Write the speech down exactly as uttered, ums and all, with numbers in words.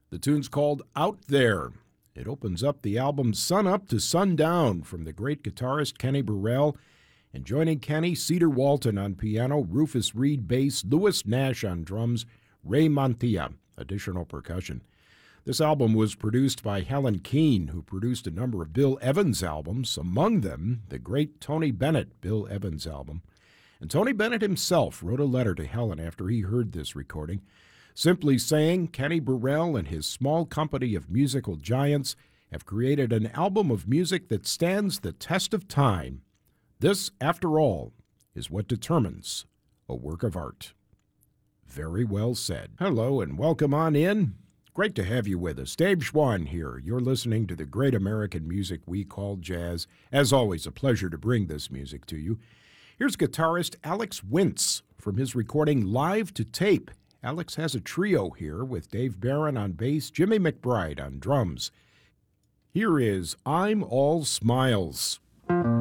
The tune's called Out There. It opens up the album Sun Up to Sundown from the great guitarist Kenny Burrell. And joining Kenny, Cedar Walton on piano, Rufus Reid bass, Louis Nash on drums, Ray Montilla, additional percussion. This album was produced by Helen Keane, who produced a number of Bill Evans albums, among them the great Tony Bennett Bill Evans album. And Tony Bennett himself wrote a letter to Helen after he heard this recording, simply saying Kenny Burrell and his small company of musical giants have created an album of music that stands the test of time. This, after all, is what determines a work of art. Very well said. Hello and welcome on in. Great to have you with us. Dave Schwann here. You're listening to the great American music we call jazz. As always, a pleasure to bring this music to you. Here's guitarist Alex Wintz from his recording Live to Tape. Alex has a trio here with Dave Barron on bass, Jimmy McBride on drums. Here is I'm All Smiles.